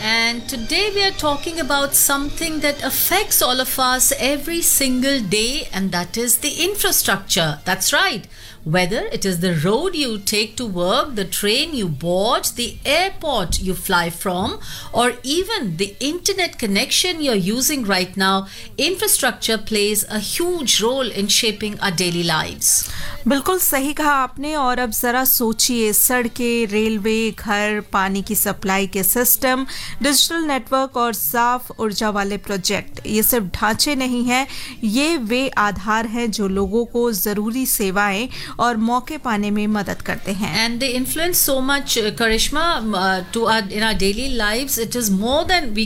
and today we are talking about something that affects all of us every single day, and that is the infrastructure. That's right. Whether it is the road you take to work, the train you board, the airport you fly from, or even the internet connection you're using right now, infrastructure plays a huge role in shaping our daily lives. बिल्कुल सही कहा आपने। और अब ज़रा सोचिए, सड़कें, railway, घर, पानी की सप्लाई के सिस्टम, डिजिटल नेटवर्क और साफ ऊर्जा वाले प्रोजेक्ट, ये सिर्फ ढांचे नहीं हैं, ये वे आधार हैं जो लोगों को ज़रूरी सेवाएं और मौके पाने में मदद करते हैं। And they influence so much, Karishma, in our daily lives. It is more than we